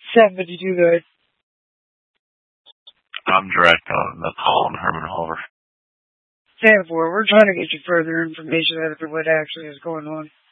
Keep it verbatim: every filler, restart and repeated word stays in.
seven fifty-two, guys. I'm direct on the call on Herman Hoover. ten four, we're trying to get you further information as to what actually is going on.